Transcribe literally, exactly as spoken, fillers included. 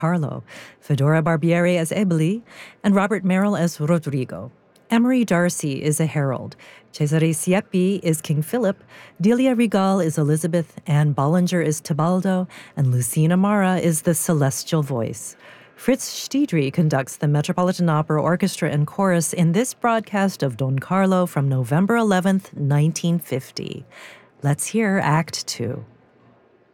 Carlo, Fedora Barbieri as Eboli, and Robert Merrill as Rodrigo. Emery Darcy is a herald. Cesare Siepi is King Philip. Delia Rigal is Elizabeth. Anne Bollinger is Tebaldo. And Lucina Mara is the celestial voice. Fritz Stiedry conducts the Metropolitan Opera Orchestra and Chorus in this broadcast of Don Carlo from November eleventh, nineteen fifty. Let's hear Act Two.